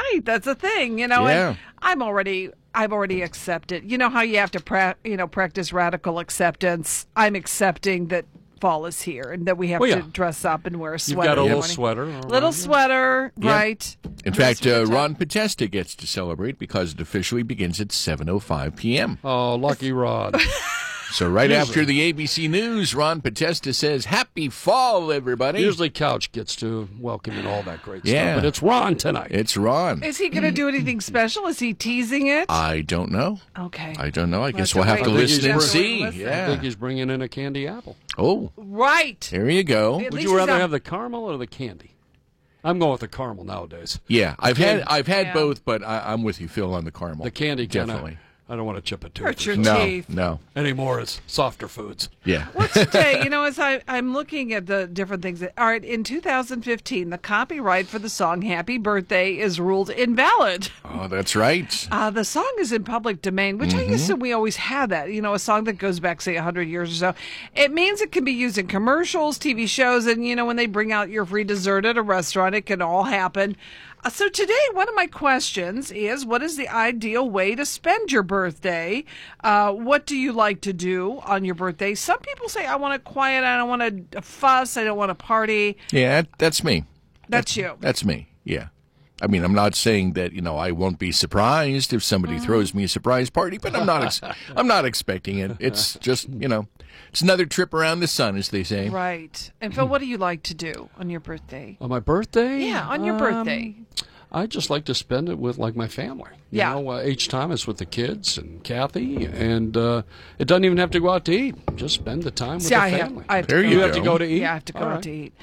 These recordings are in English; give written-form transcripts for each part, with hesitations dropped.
right. That's a thing, Yeah. and I've already accepted. You know how you have to practice radical acceptance? I'm accepting that fall is here and that we have to dress up and wear a sweater. You've got a little morning. sweater. Little sweater, right. In fact, Ron Podesta gets to celebrate because it officially begins at 7:05 p.m. Oh, lucky Rod. So right after the ABC News, Ron Podesta says, "Happy fall, everybody." Usually Couch gets to welcome and all that great Yeah. stuff, but it's Ron tonight. It's Ron. Is he going to do anything special? Is he teasing it? I don't know. Okay. I don't know. I guess have we'll to have wait. to I think listen he's and bringing- see. listen. I think Yeah. he's bringing in a candy apple. Oh, Right. there you go. At Would least you he's rather not- have the caramel or the candy? I'm going with the caramel nowadays. Yeah, I've had Yeah. both, but I'm with you, Phil, on the caramel. The candy kinda, definitely. I don't want to chip a tooth. Hurt or your something. teeth. No. Anymore, it's softer foods. Yeah. What's today? As I'm looking at the different things. All right, in 2015, the copyright for the song Happy Birthday is ruled invalid. Oh, that's right. The song is in public domain, which I assume we always had that. A song that goes back, say, 100 years or so. It means it can be used in commercials, TV shows, and, when they bring out your free dessert at a restaurant, it can all happen. So today, one of my questions is, what is the ideal way to spend your birthday? What do you like to do on your birthday? Some people say, I want to quiet, I don't want to fuss, I don't want to party. Yeah, that's me. That's you. That's me. Yeah. I mean, I'm not saying that I won't be surprised if somebody throws me a surprise party, but I'm not expecting it. It's just it's another trip around the sun, as they say. Right. And Phil, what do you like to do on your birthday? On my birthday? Yeah, on your birthday. I just like to spend it with my family. Each time it's with the kids and Kathy, and it doesn't even have to go out to eat. Just spend the time with the family. I have to There go you out have to go to eat? Yeah, I have to go All out right. to eat.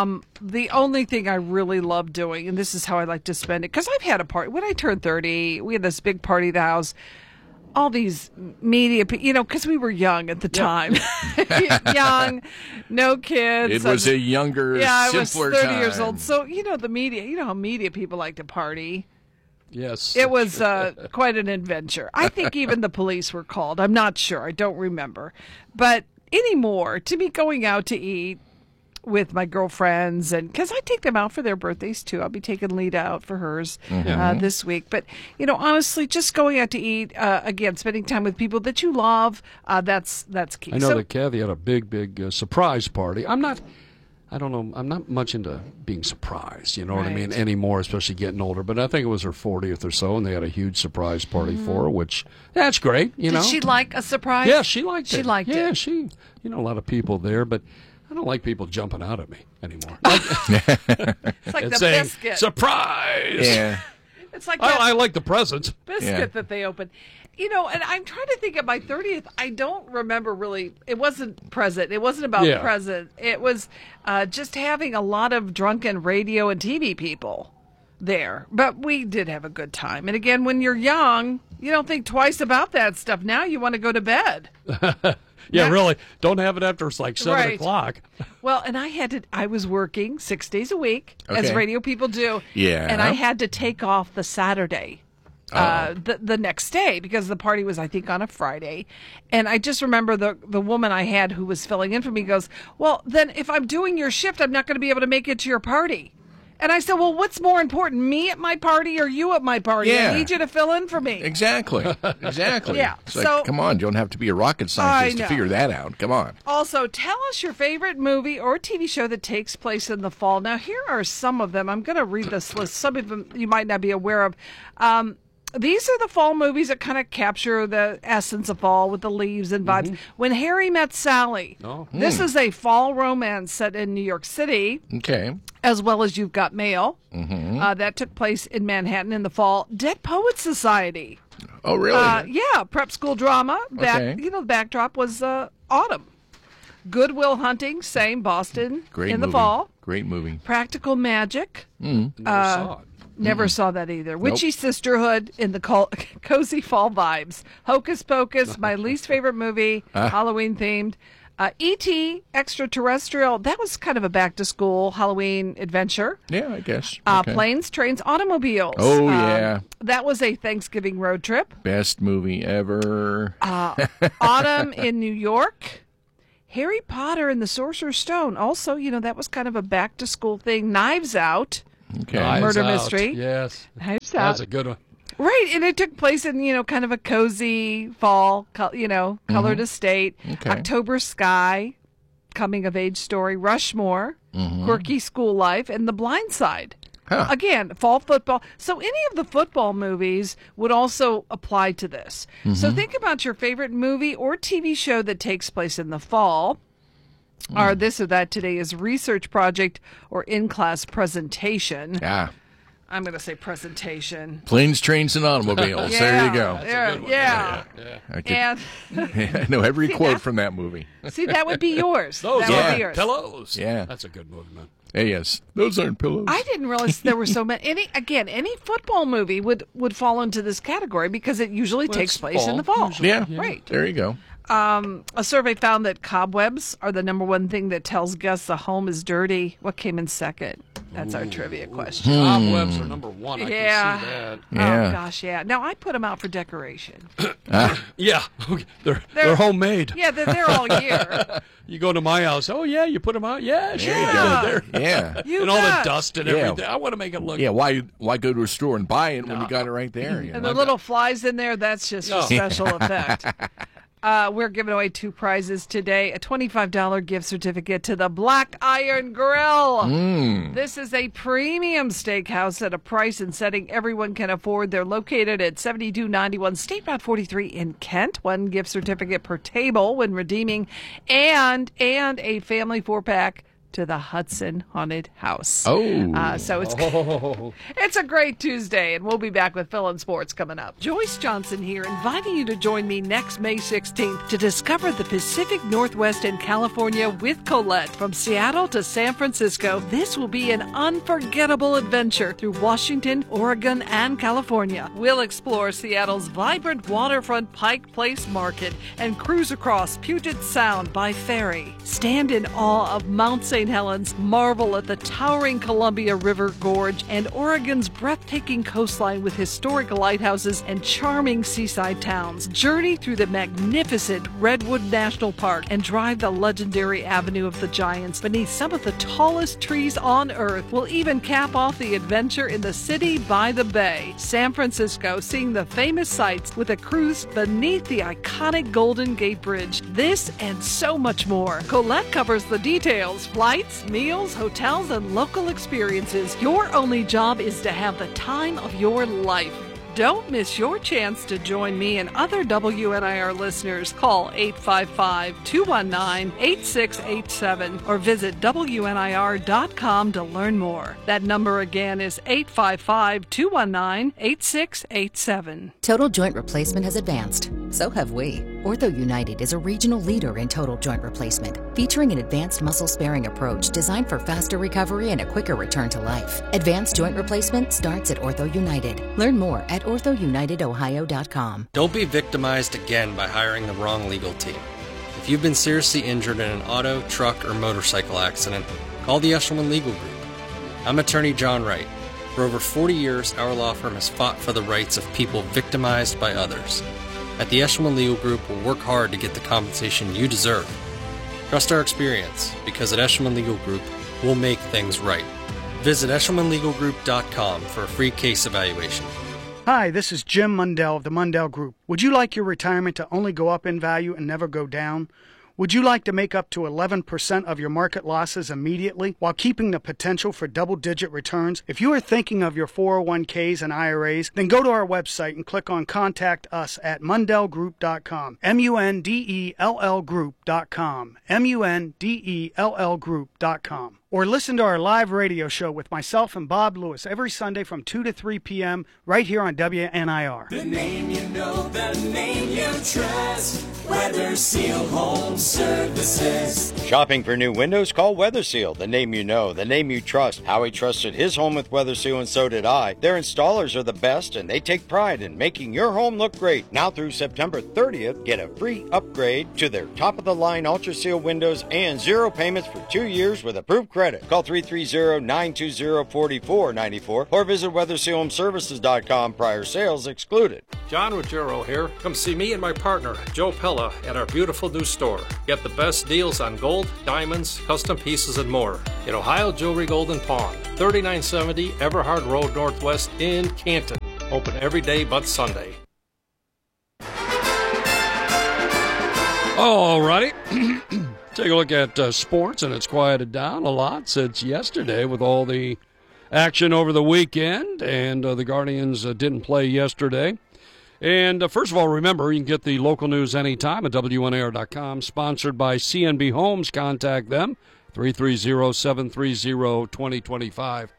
The only thing I really love doing, and this is how I like to spend it, because I've had a party. When I turned 30, we had this big party at the house. All these media, because we were young at the time. Young, no kids. It was a younger, I was simpler 30 time. years old. So, the media, how media people like to party. Yes. It was quite an adventure. I think even the police were called. I'm not sure. I don't remember. But anymore, to be going out to eat with my girlfriends, and because I take them out for their birthdays too. I'll be taking Lita out for hers this week. But honestly, just going out to eat again, spending time with people that you love. That's key. I know that Kathy had a big surprise party. I don't know. I'm not much into being surprised, you know what I mean, Right. anymore, especially getting older. But I think it was her 40th or so, and they had a huge surprise party for her, which, that's great, Did she like a surprise? Yeah, she liked it. She liked yeah, it. she, a lot of people there, but I don't like people jumping out at me anymore. It's like and the saying, biscuit. surprise! Yeah. It's like that I like the presents. biscuit Yeah. that they opened. And I'm trying to think of my 30th. I don't remember really. It wasn't present. It wasn't about Yeah. present. It was just having a lot of drunken radio and TV people there. But we did have a good time. And again, when you're young, you don't think twice about that stuff. Now you want to go to bed. Yeah, Yeah. really. Don't have it after it's like 7 Right. o'clock. Well, and I was working 6 days a week, as Okay. radio people do. Yeah. And I had to take off the Saturday. The next day, because the party was, I think, on a Friday. And I just remember the woman I had who was filling in for me goes, well, then if I'm doing your shift, I'm not going to be able to make it to your party. And I said, well, what's more important, me at my party or you at my party? Yeah. I need you to fill in for me. Exactly. Yeah, It's so- like, come on, you don't have to be a rocket scientist I to know. figure that out. Come on. Also, tell us your favorite movie or TV show that takes place in the fall. Now, here are some of them. I'm going to read this list. Some of them you might not be aware of. These are the fall movies that kind of capture the essence of fall with the leaves and vibes. When Harry Met Sally. Oh. This is a fall romance set in New York City, Okay. as well as You've Got Mail. That took place in Manhattan in the fall. Dead Poets Society. Oh, really? Yeah, prep school drama. Okay. The backdrop was autumn. Good Will Hunting, same, Boston Great in movie. the fall. Great movie. Practical Magic. Never saw it. Never saw that either. Witchy Sisterhood in the cozy fall vibes. Hocus Pocus, my least favorite movie, Halloween themed. E.T. Extraterrestrial, that was kind of a back to school Halloween adventure. Yeah, I guess. Okay. Planes, Trains, Automobiles. Oh, yeah. That was a Thanksgiving road trip. Best movie ever. Autumn in New York. Harry Potter and the Sorcerer's Stone. Also, that was kind of a back to school thing. Knives Out. Okay. Murder Out. Mystery. Yes. Knives That's Out. a good one. Right, and it took place in, kind of a cozy fall, colored estate. Okay. October Sky, coming-of-age story, Rushmore, Quirky School Life, and The Blind Side. Huh. Again, fall football. So any of the football movies would also apply to this. So think about your favorite movie or TV show that takes place in the fall. Our This or That Today is research project or in-class presentation. Yeah. I'm going to say presentation. Planes, trains, and automobiles. There you go. Yeah. I, could- And I know every quote from that movie. see, that would be yours. Those that would are be yours. pillows. Yeah. That's a good movie, man. Hey, yes. Those aren't pillows. I didn't realize there were so many. Any football movie would fall into this category because it usually takes it's place in the fall, fall. usually. Yeah. Right. There you go. A survey found that cobwebs are the number one thing that tells guests a home is dirty. What came in second? That's our trivia question. Cobwebs are number one. I Yeah. can see that. Yeah. Oh gosh, yeah. Now I put them out for decoration. Yeah. Okay. They're homemade. Yeah, they're all year. You go to my house. Oh, yeah, you put them out? Yeah, sure. There you Yeah. go. There. Yeah. You And all the bet. dust and Yeah. everything. I want to make it look. Yeah, why go to a store and buy it when you got it right there? You And know? the little flies in there, that's just for special effect. We're giving away 2 prizes today. A $25 gift certificate to the Black Iron Grill. This is a premium steakhouse at a price and setting everyone can afford. They're located at 7291 State Route 43 in Kent. 1 gift certificate per table when redeeming, and a family 4-pack to the Hudson Haunted House. Oh. So it's a great Tuesday, and we'll be back with Phil and Sports coming up. Joyce Johnson here, inviting you to join me next May 16th to discover the Pacific Northwest and California with Colette. From Seattle to San Francisco, this will be an unforgettable adventure through Washington, Oregon, and California. We'll explore Seattle's vibrant waterfront Pike Place Market and cruise across Puget Sound by ferry. Stand in awe of Mount St. Helens, marvel at the towering Columbia River Gorge, and Oregon's breathtaking coastline with historic lighthouses and charming seaside towns. Journey through the magnificent Redwood National Park and drive the legendary Avenue of the Giants beneath some of the tallest trees on Earth. We'll even cap off the adventure in the city by the bay. San Francisco, seeing the famous sights with a cruise beneath the iconic Golden Gate Bridge. This and so much more. Colette covers the details. Flights, meals, hotels, and local experiences. Your only job is to have the time of your life. Don't miss your chance to join me and other WNIR listeners. Call 855-219-8687 or visit WNIR.com to learn more. That number again is 855-219-8687. Total joint replacement has advanced. So have we. Ortho United is a regional leader in total joint replacement, featuring an advanced muscle-sparing approach designed for faster recovery and a quicker return to life. Advanced joint replacement starts at Ortho United. Learn more at orthounitedohio.com. Don't be victimized again by hiring the wrong legal team. If you've been seriously injured in an auto, truck, or motorcycle accident, call the Eshelman Legal Group. I'm attorney John Wright. For over 40 years, our law firm has fought for the rights of people victimized by others. At the Eshelman Legal Group, we'll work hard to get the compensation you deserve. Trust our experience, because at Eshelman Legal Group, we'll make things right. Visit EshelmanLegalGroup.com for a free case evaluation. Hi, this is Jim Mundell of the Mundell Group. Would you like your retirement to only go up in value and never go down? Would you like to make up to 11% of your market losses immediately while keeping the potential for double-digit returns? If you are thinking of your 401ks and IRAs, then go to our website and click on Contact Us at MundellGroup.com. MUNDELL Group.com. MUNDELL Group.com. Or listen to our live radio show with myself and Bob Lewis every Sunday from 2 to 3 p.m. right here on WNIR. The name you know, the name you trust. Weather Seal Home Services. Shopping for new windows? Call Weather Seal, the name you know, the name you trust. Howie trusted his home with Weather Seal, and so did I. Their installers are the best, and they take pride in making your home look great. Now through September 30th, get a free upgrade to their top-of-the-line Ultra Seal windows and 0 payments for 2 years with approved credit credit. Call 330-920-4494 or visit WeatherSealHomeServices.com. Prior sales excluded. John Ruggiero here. Come see me and my partner, Joe Pella, at our beautiful new store. Get the best deals on gold, diamonds, custom pieces, and more. In Ohio Jewelry Golden Pawn, 3970 Everhard Road Northwest in Canton. Open every day but Sunday. All righty. Take a look at sports, and it's quieted down a lot since yesterday with all the action over the weekend, and the Guardians didn't play yesterday. And first of all, remember, you can get the local news anytime at WNAR.com, sponsored by CNB Homes. Contact them, 330-730-2025.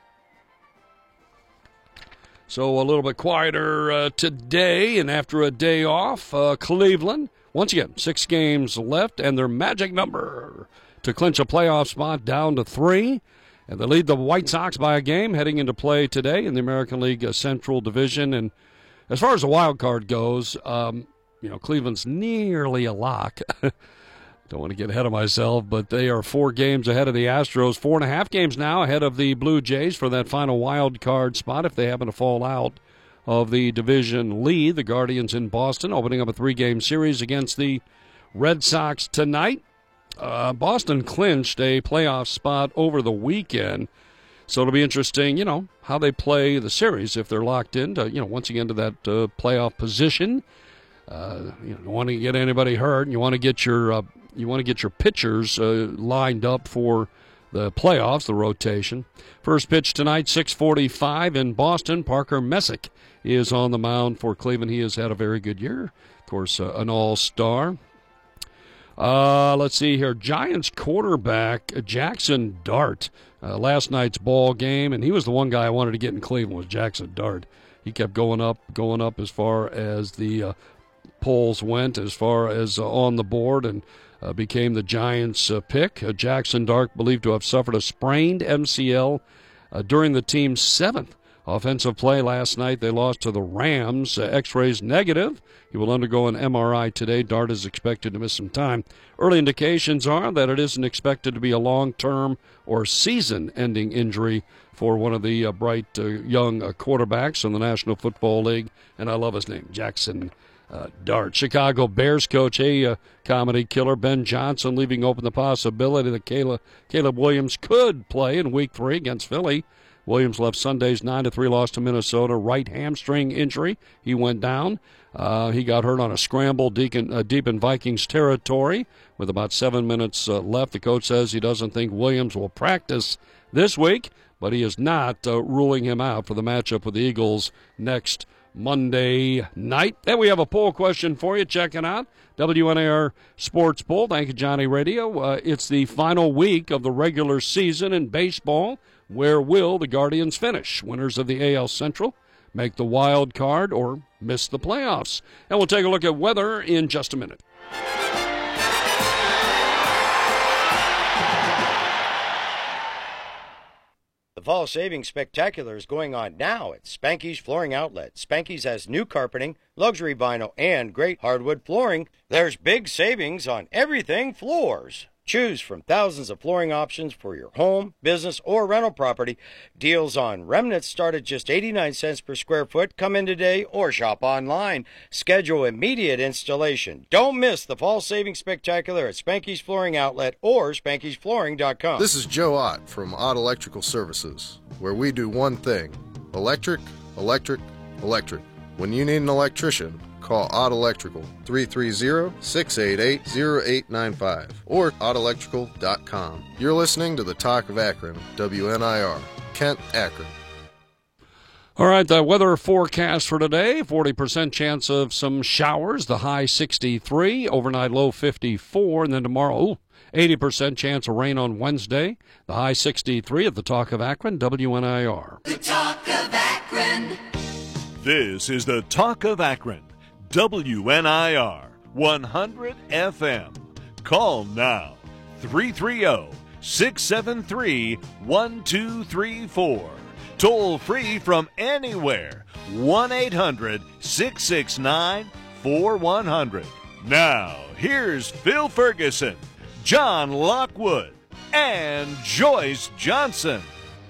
So a little bit quieter today, and after a day off, Cleveland, once again, 6 games left, and their magic number to clinch a playoff spot down to 3. And they lead the White Sox by a game heading into play today in the American League Central Division. And as far as the wild card goes, Cleveland's nearly a lock. Don't want to get ahead of myself, but they are 4 games ahead of the Astros, 4.5 games now ahead of the Blue Jays for that final wild card spot if they happen to fall out of the division lead. The Guardians in Boston opening up a 3-game series against the Red Sox tonight. Boston clinched a playoff spot over the weekend, so it'll be interesting, how they play the series if they're locked into, once again to that playoff position. You don't want to get anybody hurt, and you want to get your pitchers lined up for the playoffs, the rotation. First pitch tonight, 6:45 in Boston. Parker Messick is on the mound for Cleveland. He has had a very good year, of course, an all-star. Let's see here. Giants quarterback Jackson Dart. Last night's ball game, and he was the one guy I wanted to get in Cleveland, was Jackson Dart. He kept going up as far as the polls went, as far as on the board, and became the Giants' pick. Jackson Dart believed to have suffered a sprained MCL during the team's 7th offensive play last night. They lost to the Rams. X-rays negative. He will undergo an MRI today. Dart is expected to miss some time. Early indications are that it isn't expected to be a long-term or season-ending injury for one of the bright young quarterbacks in the National Football League. And I love his name, Jackson Dart. Chicago Bears coach, comedy killer, Ben Johnson, leaving open the possibility that Caleb Williams could play in Week 3 against Philly. Williams left Sunday's 9-3 loss to Minnesota. Right hamstring injury. He went down. He got hurt on a scramble deep in Vikings territory with about 7 minutes left. The coach says he doesn't think Williams will practice this week, but he is not ruling him out for the matchup with the Eagles next Monday night. Then we have a poll question for you. Check it out. WNAR Sports Poll. Thank you, Johnny Radio. It's the final week of the regular season in baseball. Where will the Guardians finish? Winners of the AL Central make the wild card or miss the playoffs? And we'll take a look at weather in just a minute. The Fall Savings Spectacular is going on now at Spanky's Flooring Outlet. Spanky's has new carpeting, luxury vinyl, and great hardwood flooring. There's big savings on everything floors. Choose from thousands of flooring options for your home, business, or rental property. Deals on remnants start at just 89 cents per square foot. Come in today or shop online. Schedule immediate installation. Don't miss the Fall Savings Spectacular at Spanky's Flooring Outlet or Spanky'sFlooring.com. This is Joe Ott from Ott Electrical Services, where we do one thing: electric, electric, electric. When you need an electrician, call Ott Electrical, 330-688-0895, or ottelectrical.com. You're listening to the Talk of Akron, WNIR, Kent, Akron. All right, the weather forecast for today, 40% chance of some showers, the high 63, overnight low 54, and then tomorrow, 80% chance of rain on Wednesday, the high 63 at the Talk of Akron, WNIR. The Talk of Akron. This is the Talk of Akron. WNIR 100 FM. Call now 330-673-1234. Toll free from anywhere 1-800-669-4100. Now, here's Phil Ferguson, John Lockwood, and Joyce Johnson.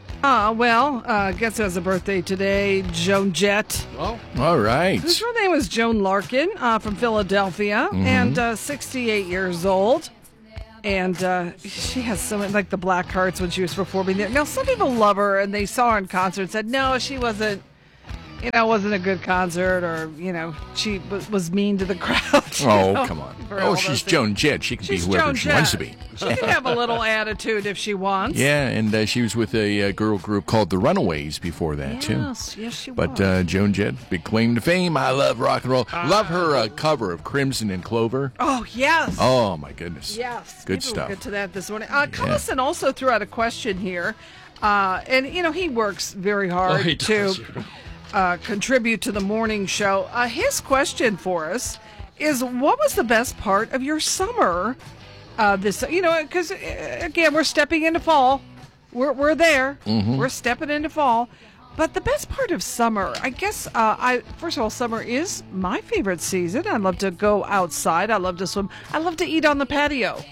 Guess who has a birthday today? Joan Jett. Oh, All right. Her name was Joan Larkin from Philadelphia, and 68 years old. And she has so many, like the Black Hearts when she was performing there. Now, some people love her, and they saw her in concert and said, no, she wasn't. Wasn't a good concert, or, she was mean to the crowd. Come on. Oh, she's Joan Jett. She can be whoever she wants to be. She can have a little attitude if she wants. Yeah, and she was with a girl group called the Runaways before that, too. Yes, she was. But Joan Jett, big claim to fame. I love rock and roll. Love her cover of Crimson and Clover. Oh, yes. Oh, my goodness. Yes. Good People stuff. We'll get to that this morning. Collison also threw out a question here. And, he works very hard to contribute to the morning show. His question for us is, what was the best part of your summer? Because, again, we're stepping into fall. We're there. Mm-hmm. We're stepping into fall. But the best part of summer, I guess, first of all, summer is my favorite season. I love to go outside. I love to swim. I love to eat on the patio.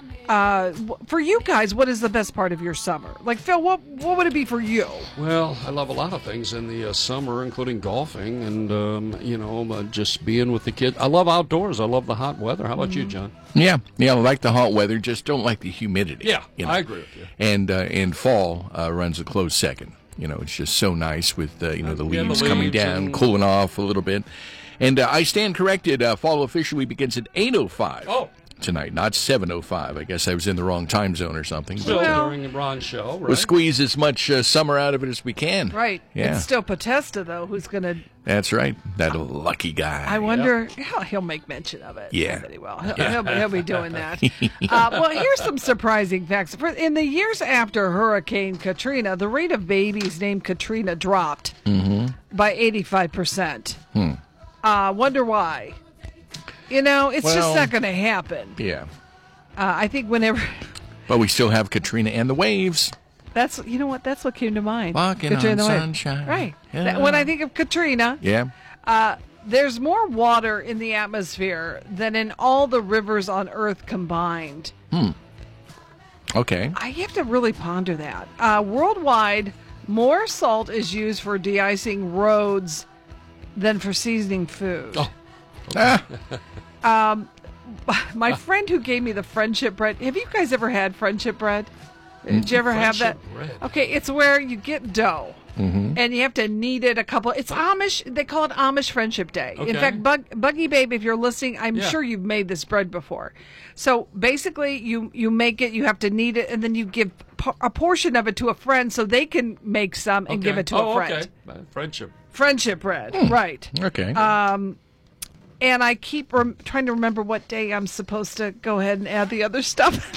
For you guys, what is the best part of your summer? Like, Phil, what would it be for you? Well, I love a lot of things in the summer, including golfing and, just being with the kids. I love outdoors. I love the hot weather. How about you, John? Yeah, I like the hot weather, just don't like the humidity. Yeah, I agree with you. And fall runs a close second. It's just so nice with, the leaves coming down, cooling off a little bit. And I stand corrected, fall officially begins at 8:05. Tonight, not 7:05. I guess I was in the wrong time zone or something. Still during Ron's show, right? We'll squeeze as much summer out of it as we can. Right. Yeah. It's still Potesta, though, who's going to... That's right. That lucky guy. I wonder... He'll make mention of it. Yeah. He will. He'll be doing that. Well, here's some surprising facts. In the years after Hurricane Katrina, the rate of babies named Katrina dropped by 85%. Wonder why? It's just not going to happen. Yeah. I think whenever... But we still have Katrina and the waves. That's what came to mind. Walking Katrina on sunshine. Right. Yeah. When I think of Katrina... Yeah. There's more water in the atmosphere than in all the rivers on Earth combined. Okay. I have to really ponder that. Worldwide, more salt is used for de-icing roads than for seasoning food. My friend who gave me the friendship bread. Have you guys ever had friendship bread? Did you ever have that? Bread. Okay, it's where you get dough. And you have to knead it It's Amish. They call it Amish Friendship Day. Okay. In fact, Buggy Babe, if you're listening, I'm sure you've made this bread before. So basically, you make it, you have to knead it, and then you give a portion of it to a friend so they can make some and give it to a friend. Okay. Friendship bread, right. Okay. And I keep trying to remember what day I'm supposed to go ahead and add the other stuff.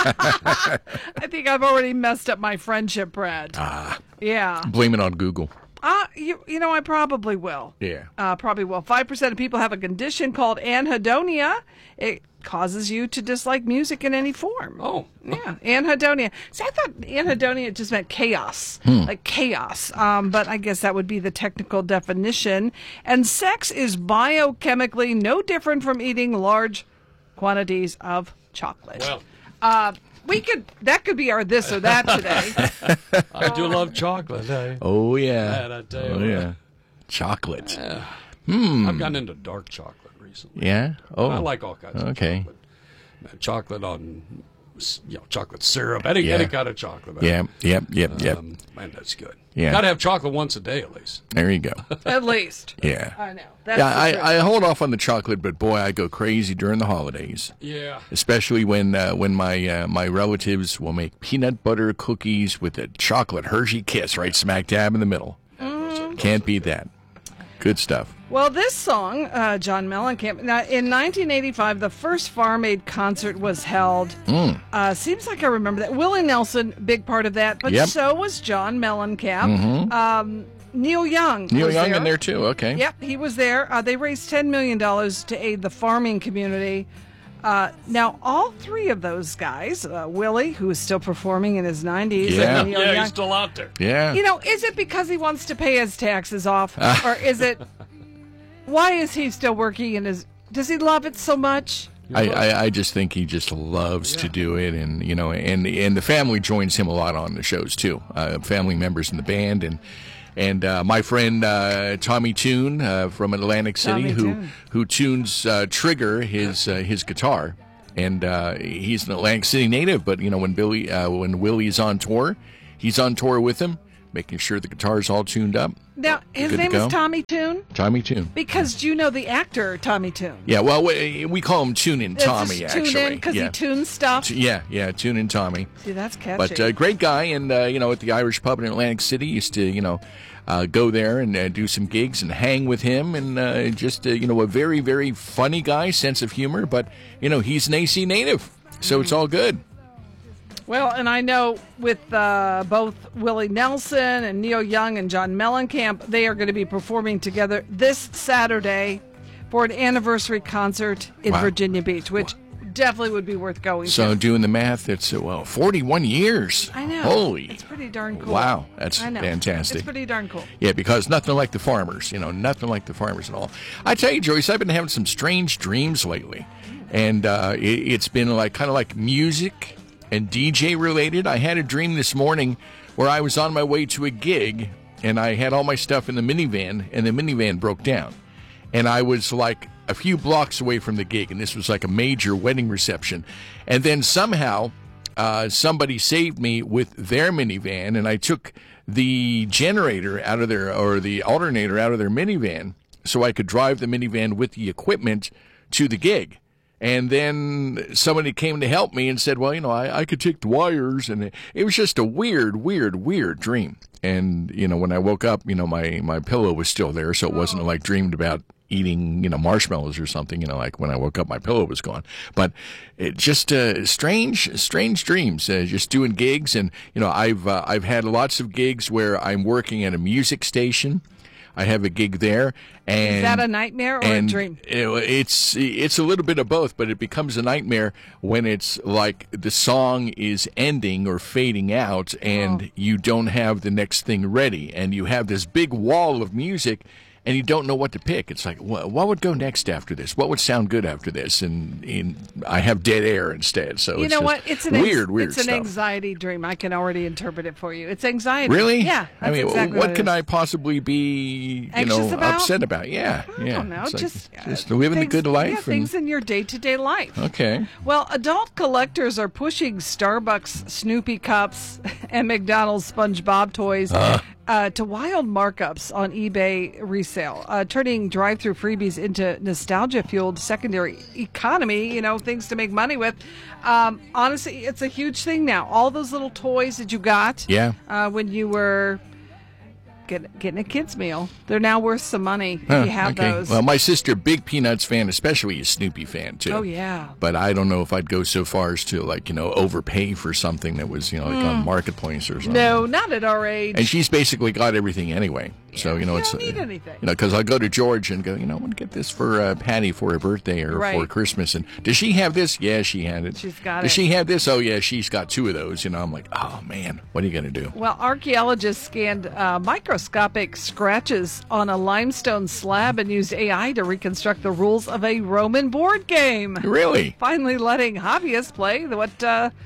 I think I've already messed up my friendship bread. Yeah. Blame it on Google. I probably will. Yeah. Probably will. 5% of people have a condition called anhedonia. It causes you to dislike music in any form. Oh. Yeah, anhedonia. See, I thought anhedonia just meant chaos, like chaos. But I guess that would be the technical definition. And sex is biochemically no different from eating large quantities of chocolate. Well. That could be our this or that today. I do love chocolate. Oh, yeah. Man, I tell you what. Chocolate. I've gotten into dark chocolate recently. Yeah? Oh. I like all kinds of chocolate. Chocolate on, chocolate syrup, any kind of chocolate. Yep. Man, that's good. Yeah. Got to have chocolate once a day at least. There you go. At least. Yeah. I know. I hold off on the chocolate, but boy, I go crazy during the holidays. Yeah. Especially when my relatives will make peanut butter cookies with a chocolate Hershey Kiss right smack dab in the middle. Can't beat that. Good stuff. Well, this song, John Mellencamp, now in 1985, the first Farm Aid concert was held. Seems like I remember that. Willie Nelson, big part of that, but so was John Mellencamp. Neil Young was in there too, okay. Yep, he was there. They raised $10 million to aid the farming community. Now, all three of those guys, Willie, who is still performing in his 90s. And Neil Young, he's still out there. Yeah. Is it because he wants to pay his taxes off? Or is it, why is he still working does he love it so much? I just think he just loves to do it, and and the family joins him a lot on the shows too. Family members in the band, and my friend Tommy Tune from Atlantic City, who tunes Trigger, his guitar, and he's an Atlantic City native. But when Willie's on tour, he's on tour with him, making sure the guitar's all tuned up. Now, his name is Tommy Tune? Tommy Tune. Because do you know the actor Tommy Tune? Yeah, well, we call him Tune-In Tommy, actually. Tune-In because he tunes stuff? Yeah, Tune-In Tommy. See, that's catchy. But great guy, and, at the Irish Pub in Atlantic City, used to, go there and do some gigs and hang with him, and just, a very, very funny guy, sense of humor, but, he's an AC native, so it's all good. Well, and I know with both Willie Nelson and Neil Young and John Mellencamp, they are going to be performing together this Saturday for an anniversary concert in Virginia Beach, which definitely would be worth going to. So doing the math, it's 41 years. I know. Holy. It's pretty darn cool. Wow, that's fantastic. It's pretty darn cool. Yeah, because nothing like the Farmers, nothing like the Farmers at all. I tell you, Joyce, I've been having some strange dreams lately, and it's been kind of like music and DJ related. I had a dream this morning where I was on my way to a gig, and I had all my stuff in the minivan, and the minivan broke down. And I was a few blocks away from the gig, and this was a major wedding reception. And then somehow somebody saved me with their minivan, and I took the generator out of or the alternator out of their minivan so I could drive the minivan with the equipment to the gig. And then somebody came to help me and said, well, I could take the wires. And it was just a weird dream. And, when I woke up, my pillow was still there. So it wasn't dreamed about eating, marshmallows or something, when I woke up, my pillow was gone. But it just strange dreams, just doing gigs. And, I've had lots of gigs where I'm working at a music station. I have a gig there. And, is that a nightmare or a dream? It's a little bit of both, but it becomes a nightmare when it's like the song is ending or fading out and you don't have the next thing ready. And you have this big wall of music and you don't know what to pick. It's like, what would go next after this? What would sound good after this? And I have dead air instead. So you know what? It's an weird It's stuff. an anxiety dream. I can already interpret it for you. It's anxiety. Really? Yeah. I mean, exactly what can I possibly be, upset about? Yeah. I don't know. Just living a good life. Yeah, things in your day-to-day life. Okay. Well, adult collectors are pushing Starbucks Snoopy cups and McDonald's SpongeBob toys to wild markups on eBay resale, turning drive-through freebies into nostalgia-fueled secondary economy, things to make money with. Honestly, it's a huge thing now. All those little toys that you got when you were getting a kid's meal, they're now worth some money if you have those. Well, my sister, big Peanuts fan, especially a Snoopy fan, too. Oh, yeah. But I don't know if I'd go so far as to, overpay for something that was, on Marketplace or something. No, not at our age. And she's basically got everything anyway. So, you it's... don't need anything. Because I'll go to George and go, I want to get this for Patty for her birthday or for Christmas. And does she have this? Yeah, she had it. She's got Does she have this? Oh, yeah, she's got two of those. I'm like, oh, man, what are you going to do? Well, archaeologists scanned microscopic scratches on a limestone slab and used AI to reconstruct the rules of a Roman board game. Really? Finally letting hobbyists play what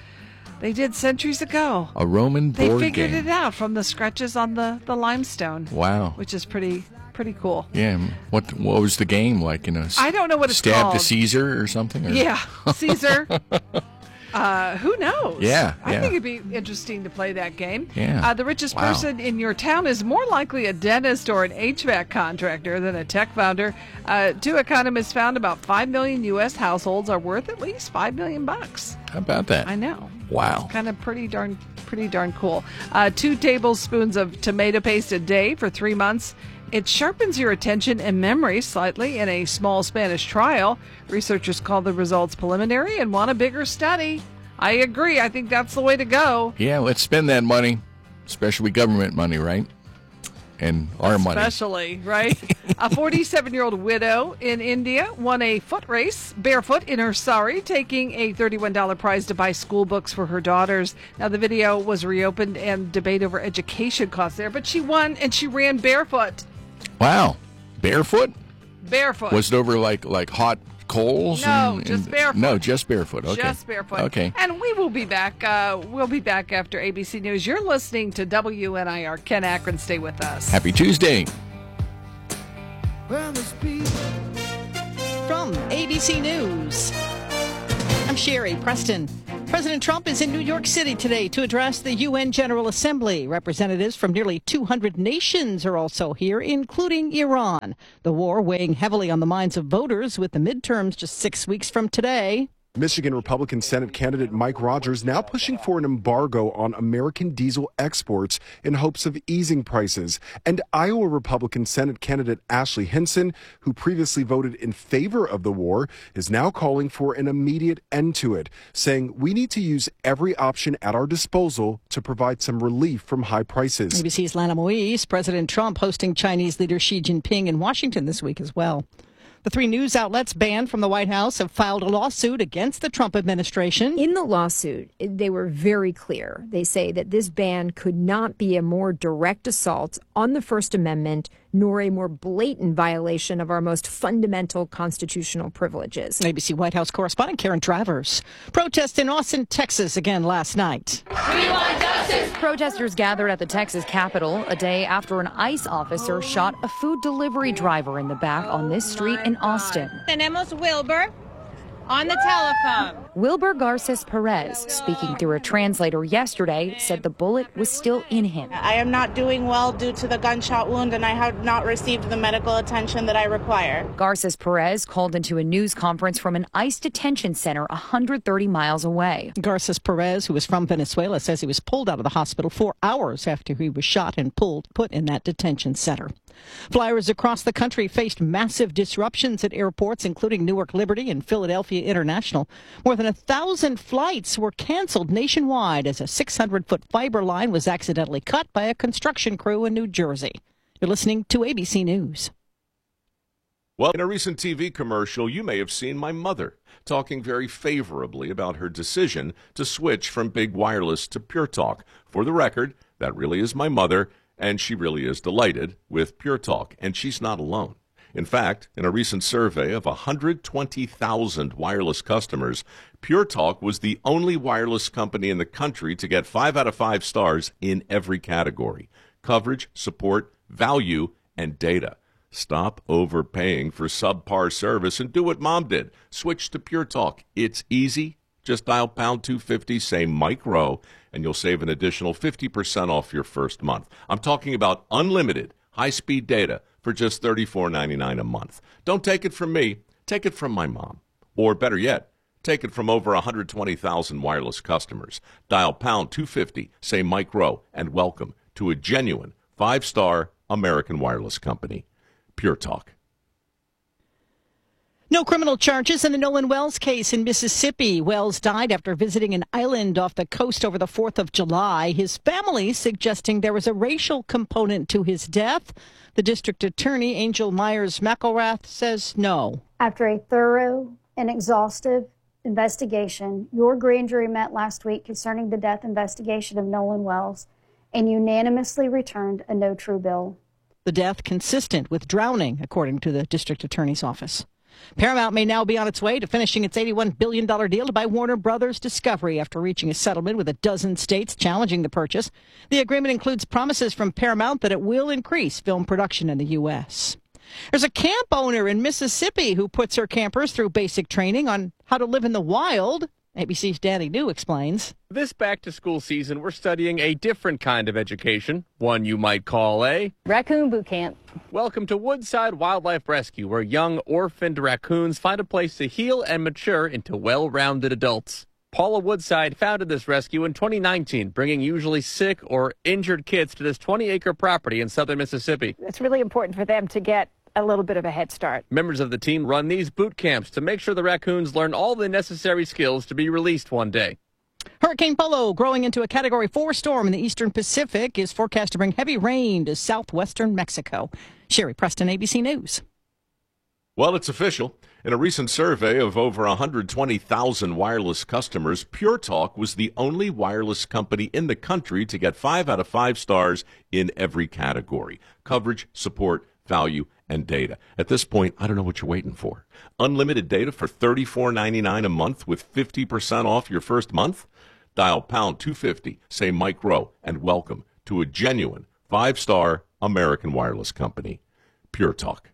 they did centuries ago. A Roman board game. They figured it out from the scratches on the limestone. Wow. Which is pretty cool. Yeah. What was the game like? I don't know what it's called. Stab to Caesar or something? Or? Yeah, Caesar. Who knows? Yeah. I think it'd be interesting to play that game. Yeah. The richest person in your town is more likely a dentist or an HVAC contractor than a tech founder. Two economists found about 5 million U.S. households are worth at least $5 million. How about that? I know. Wow. It's kind of pretty darn cool. 2 tablespoons of tomato paste a day for 3 months. It sharpens your attention and memory slightly in a small Spanish trial. Researchers call the results preliminary and want a bigger study. I agree. I think that's the way to go. Yeah, let's spend that money, especially government money, right? And our money. Especially, right? A 47-year-old widow in India won a foot race barefoot in her sari, taking a $31 prize to buy school books for her daughters. Now, the video was reopened and debate over education costs there, but she won and she ran barefoot. Wow. Barefoot? Barefoot. Was it over like hot Kohl's? No, just barefoot. No, just barefoot. Okay. Just barefoot. Okay. And we will be back. We'll be back after ABC News. You're listening to WNIR. Ken Akron, stay with us. Happy Tuesday. From ABC News, I'm Sherry Preston. President Trump is in New York City today to address the UN General Assembly. Representatives from nearly 200 nations are also here, including Iran. The war weighing heavily on the minds of voters with the midterms just 6 weeks from today. Michigan Republican Senate candidate Mike Rogers now pushing for an embargo on American diesel exports in hopes of easing prices. And Iowa Republican Senate candidate Ashley Hinson, who previously voted in favor of the war, is now calling for an immediate end to it, saying we need to use every option at our disposal to provide some relief from high prices. ABC's Lana Moise. President Trump hosting Chinese leader Xi Jinping in Washington this week as well. The three news outlets banned from the White House have filed a lawsuit against the Trump administration. In the lawsuit, they were very clear. They say that this ban could not be a more direct assault on the First Amendment, nor a more blatant violation of our most fundamental constitutional privileges. ABC White House correspondent Karen Travers. Protests in Austin, Texas again last night. We want justice! Protesters gathered at the Texas Capitol a day after an ICE officer shot a food delivery driver in the back on this street in Austin. Tenemos Wilbur on the telephone. Wilbur Garces Perez, speaking through a translator yesterday, said the bullet was still in him. I am not doing well due to the gunshot wound, and I have not received the medical attention that I require. Garces Perez called into a news conference from an ICE detention center 130 miles away. Garces Perez, who is from Venezuela, says he was pulled out of the hospital 4 hours after he was shot and put in that detention center. Flyers across the country faced massive disruptions at airports, including Newark Liberty and Philadelphia International. More than 1,000 flights were canceled nationwide as a 600-foot fiber line was accidentally cut by a construction crew in New Jersey. You're listening to ABC News. Well, in a recent TV commercial, you may have seen my mother talking very favorably about her decision to switch from Big Wireless to Pure Talk. For the record, that really is my mother, and she really is delighted with Pure Talk, and she's not alone. In fact, in a recent survey of 120,000 wireless customers, Pure Talk was the only wireless company in the country to get 5 out of 5 stars in every category: coverage, support, value, and data. Stop overpaying for subpar service and do what Mom did. Switch to Pure Talk. It's easy. Just dial pound 250, say Mike Rowe, and you'll save an additional 50% off your first month. I'm talking about unlimited high-speed data for just $34.99 a month. Don't take it from me. Take it from my mom. Or better yet, take it from over 120,000 wireless customers. Dial pound 250, say Mike Rowe, and welcome to a genuine 5-star American wireless company. Pure Talk. No criminal charges in the Nolan Wells case in Mississippi. Wells died after visiting an island off the coast over the 4th of July. His family suggesting there was a racial component to his death. The district attorney, Angel Myers McElrath, says no. After a thorough and exhaustive investigation, your grand jury met last week concerning the death investigation of Nolan Wells and unanimously returned a no true bill. The death consistent with drowning, according to the district attorney's office. Paramount may now be on its way to finishing its $81 billion deal to buy Warner Brothers Discovery after reaching a settlement with a dozen states challenging the purchase. The agreement includes promises from Paramount that it will increase film production in the U.S. There's a camp owner in Mississippi who puts her campers through basic training on how to live in the wild. ABC's Danny New explains. This back-to-school season, we're studying a different kind of education, one you might call a raccoon boot camp. Welcome to Woodside Wildlife Rescue, where young orphaned raccoons find a place to heal and mature into well-rounded adults. Paula Woodside founded this rescue in 2019, bringing usually sick or injured kids to this 20-acre property in southern Mississippi. It's really important for them to get a little bit of a head start. Members of the team run these boot camps to make sure the raccoons learn all the necessary skills to be released one day. Hurricane Polo, growing into a Category 4 storm in the eastern Pacific, is forecast to bring heavy rain to southwestern Mexico. Sherry Preston, ABC News. Well, it's official. In a recent survey of over 120,000 wireless customers, Pure Talk was the only wireless company in the country to get 5 out of 5 stars in every category: coverage, support, value, and data. At this point, I don't know what you're waiting for. Unlimited data for $34.99 a month with 50% off your first month? Dial pound 250, say Mike Rowe, and welcome to a genuine 5-star American wireless company. Pure Talk.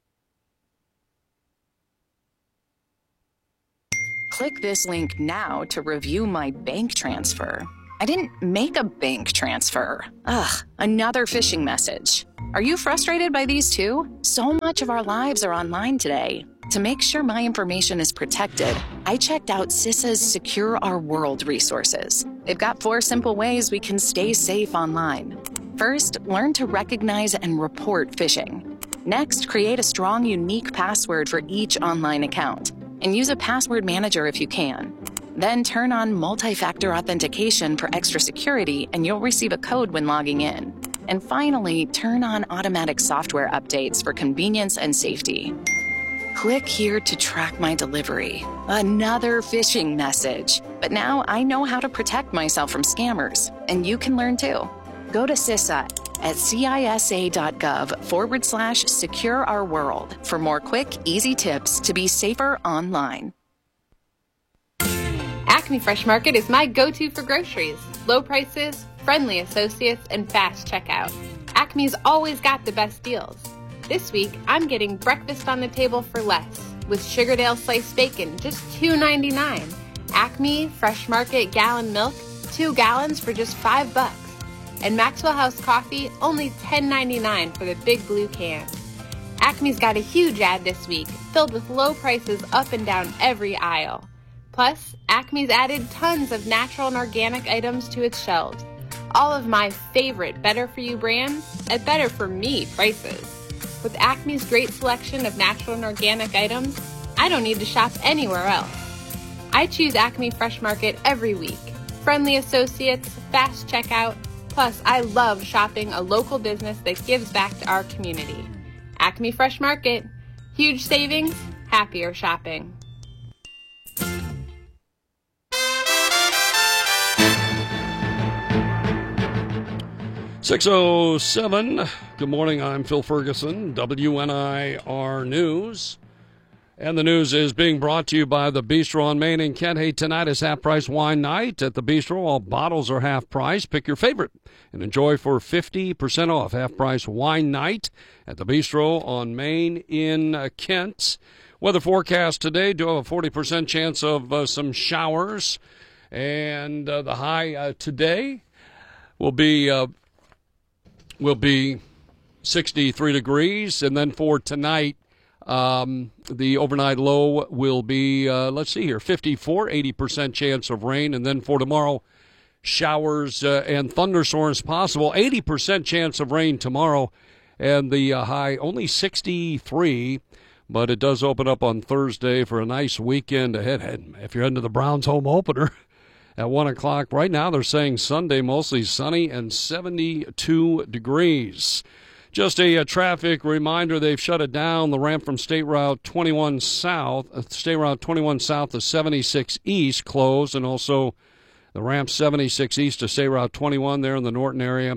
Click this link now to review my bank transfer. I didn't make a bank transfer. Ugh, another phishing message. Are you frustrated by these too? So much of our lives are online today. To make sure my information is protected, I checked out CISA's Secure Our World resources. They've got 4 simple ways we can stay safe online. First, learn to recognize and report phishing. Next, create a strong, unique password for each online account, and use a password manager if you can. Then turn on multi-factor authentication for extra security, and you'll receive a code when logging in. And finally, turn on automatic software updates for convenience and safety. Click here to track my delivery. Another phishing message. But now I know how to protect myself from scammers, and you can learn too. Go to CISA at cisa.gov/Secure Our World for more quick, easy tips to be safer online. Acme Fresh Market is my go-to for groceries. Low prices, friendly associates, and fast checkout. Acme's always got the best deals. This week, I'm getting breakfast on the table for less with Sugardale sliced bacon, just $2.99. Acme Fresh Market gallon milk, 2 gallons for just $5. And Maxwell House coffee, only $10.99 for the big blue can. Acme's got a huge ad this week, filled with low prices up and down every aisle. Plus, Acme's added tons of natural and organic items to its shelves. All of my favorite Better For You brands at Better For Me prices. With Acme's great selection of natural and organic items, I don't need to shop anywhere else. I choose Acme Fresh Market every week. Friendly associates, fast checkout, plus I love shopping a local business that gives back to our community. Acme Fresh Market. Huge savings, happier shopping. 6:07. Good morning. I'm Phil Ferguson, WNIR News. And the news is being brought to you by the Bistro on Main in Kent. Hey, tonight is half-price wine night at the Bistro. All bottles are half price. Pick your favorite and enjoy for 50% off. Half-price wine night at the Bistro on Main in Kent. Weather forecast today, do have a 40% chance of some showers. And the high today will be 63 degrees. And then for tonight, the overnight low will be, 54, 80% chance of rain. And then for tomorrow, showers and thunderstorms possible. 80% chance of rain tomorrow. And the high only 63, but it does open up on Thursday for a nice weekend ahead. If you're heading to the Browns home opener at 1 o'clock, right now they're saying Sunday mostly sunny and 72 degrees. Just a traffic reminder, they've shut it down. The ramp from State Route 21 South to 76 East closed, and also the ramp 76 East to State Route 21 there in the Norton area.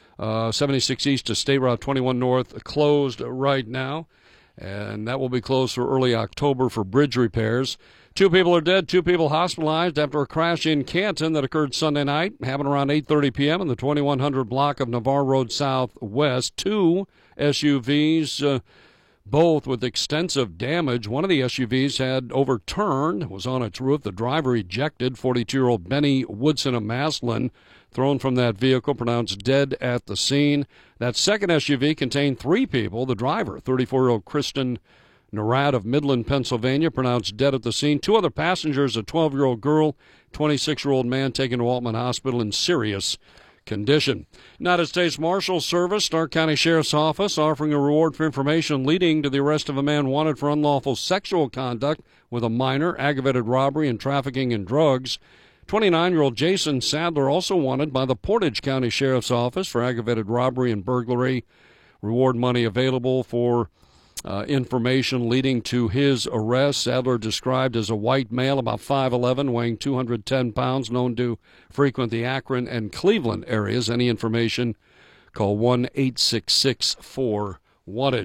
76 East to State Route 21 North closed right now, and that will be closed for early October for bridge repairs. 2 people are dead, 2 people hospitalized after a crash in Canton that occurred Sunday night. Happened around 8:30 p.m. in the 2100 block of Navarre Road Southwest. 2 SUVs, both with extensive damage. One of the SUVs had overturned, was on its roof. The driver ejected, 42-year-old Benny Woodson of Maslin, thrown from that vehicle, pronounced dead at the scene. That second SUV contained 3 people. The driver, 34-year-old Kristen Narad of Midland, Pennsylvania, pronounced dead at the scene. 2 other passengers, a 12-year-old girl, 26-year-old man taken to Waltman Hospital in serious condition. United States Marshals Service, Stark County Sheriff's Office, offering a reward for information leading to the arrest of a man wanted for unlawful sexual conduct with a minor, aggravated robbery, and trafficking in drugs. 29-year-old Jason Sadler also wanted by the Portage County Sheriff's Office for aggravated robbery and burglary. Reward money available for information leading to his arrest. Sadler described as a white male, about 5'11", weighing 210 pounds, known to frequent the Akron and Cleveland areas. Any information, call 1-866-4-WANTED.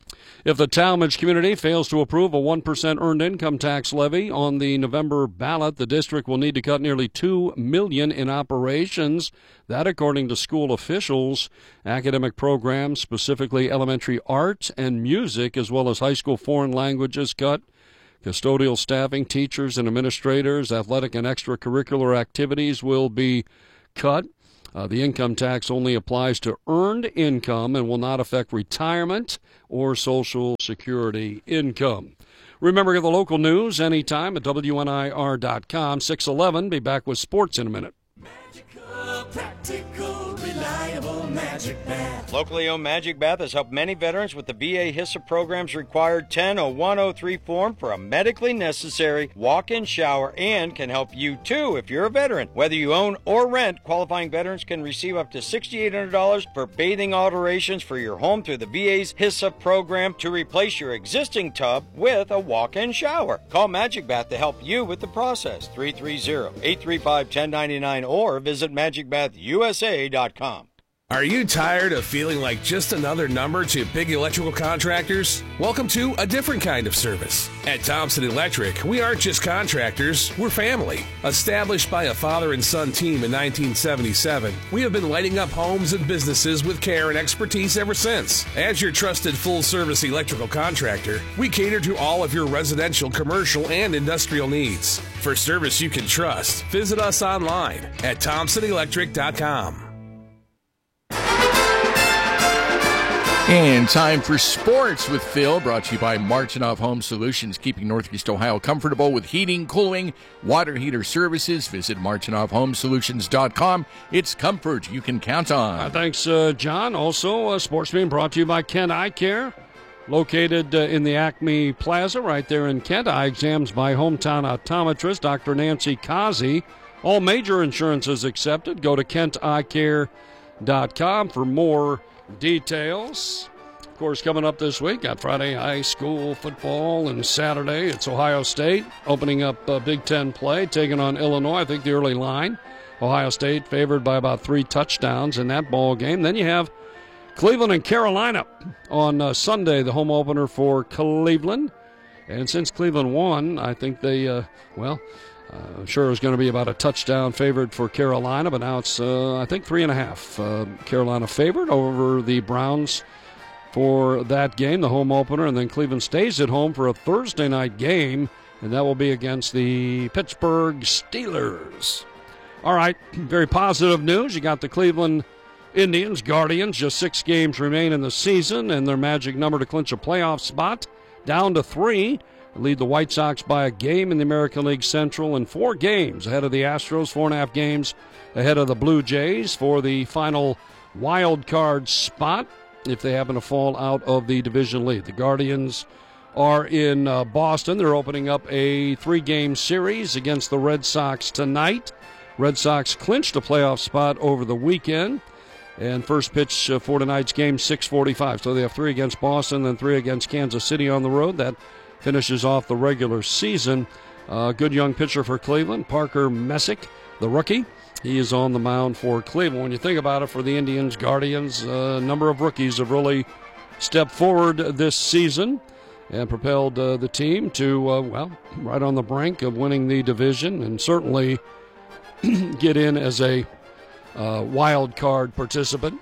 If the Talmadge community fails to approve a 1% earned income tax levy on the November ballot, the district will need to cut nearly $2 million in operations. That, according to school officials. Academic programs, specifically elementary art and music, as well as high school foreign languages, cut. Custodial staffing, teachers and administrators, athletic and extracurricular activities will be cut. The income tax only applies to earned income and will not affect retirement or Social Security income. Remember, get the local news anytime at WNIR.com. 6:11. Be back with sports in a minute. Practical, reliable Magic Bath. Locally owned Magic Bath has helped many veterans with the VA HISA program's required 10-0103 form for a medically necessary walk-in shower, and can help you too if you're a veteran. Whether you own or rent, qualifying veterans can receive up to $6,800 for bathing alterations for your home through the VA's HISA program to replace your existing tub with a walk-in shower. Call Magic Bath to help you with the process. 330-835-1099 or visit MagicBathUSA.com. Are you tired of feeling like just another number to big electrical contractors? Welcome to a different kind of service. At Thompson Electric, we aren't just contractors, we're family. Established by a father and son team in 1977, we have been lighting up homes and businesses with care and expertise ever since. As your trusted full-service electrical contractor, we cater to all of your residential, commercial, and industrial needs. For service you can trust, visit us online at ThompsonElectric.com. And time for sports with Phil, brought to you by Martinoff Home Solutions, keeping Northeast Ohio comfortable with heating, cooling, water heater services. Visit MartinoffHomeSolutions.com. It's comfort you can count on. Thanks, John. Also, sports being brought to you by Kent Eye Care, located in the Acme Plaza right there in Kent. Eye exams by hometown optometrist Dr. Nancy Kazi. All major insurances accepted. Go to KentEyeCare.com for more details. Of course, coming up this week, got Friday high school football, and Saturday it's Ohio State opening up Big Ten play, taking on Illinois. I think the early line, Ohio State favored by about 3 touchdowns in that ball game. Then you have Cleveland and Carolina on Sunday, the home opener for Cleveland. And since Cleveland won, I think they, I'm sure it was going to be about a touchdown favored for Carolina, but now it's, I think, 3.5. Carolina favored over the Browns for that game, the home opener, and then Cleveland stays at home for a Thursday night game, and that will be against the Pittsburgh Steelers. All right, very positive news. You got the Cleveland Indians, Guardians, just 6 games remain in the season, and their magic number to clinch a playoff spot down to 3. Lead the White Sox by a game in the American League Central, and 4 games ahead of the Astros, 4.5 games ahead of the Blue Jays for the final wild card spot if they happen to fall out of the division lead. The Guardians are in Boston. They're opening up a 3-game series against the Red Sox tonight. Red Sox clinched a playoff spot over the weekend, and first pitch for tonight's game, 6:45. So they have 3 against Boston, then 3 against Kansas City on the road. That finishes off the regular season. Good young pitcher for Cleveland, Parker Messick, the rookie. He is on the mound for Cleveland. When you think about it, for the Indians, Guardians, a number of rookies have really stepped forward this season and propelled the team to, right on the brink of winning the division, and certainly get in as a wild card participant.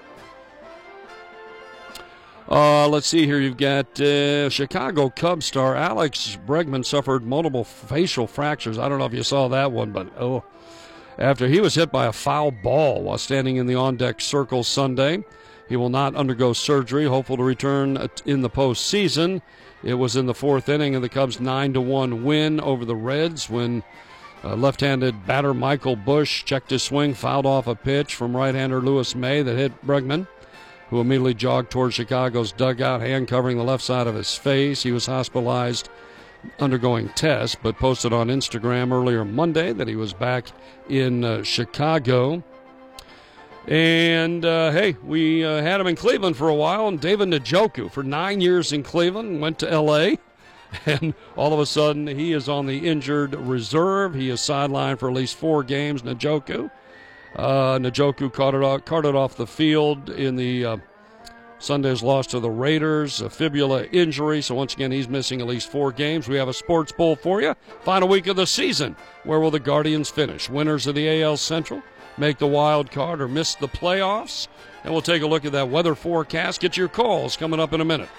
Let's see here. You've got Chicago Cubs star Alex Bregman suffered multiple facial fractures. I don't know if you saw that one, but after he was hit by a foul ball while standing in the on-deck circle Sunday. He will not undergo surgery, hopeful to return in the postseason. It was in the 4th inning of the Cubs' 9-1 win over the Reds when left-handed batter Michael Busch checked his swing, fouled off a pitch from right-hander Lewis May that hit Bregman, who immediately jogged towards Chicago's dugout, hand covering the left side of his face. He was hospitalized, undergoing tests, but posted on Instagram earlier Monday that he was back in Chicago. And, we had him in Cleveland for a while, and David Njoku for 9 years in Cleveland, went to L.A., and all of a sudden he is on the injured reserve. He is sidelined for at least 4 games, Njoku. Njoku carted off the field in the Sunday's loss to the Raiders, a fibula injury, so once again he's missing at least 4 games. We have a sports bowl for you. Final week of the season. Where will the Guardians finish? Winners of the AL Central make the wild card or miss the playoffs? And we'll take a look at that weather forecast. Get your calls coming up in a minute.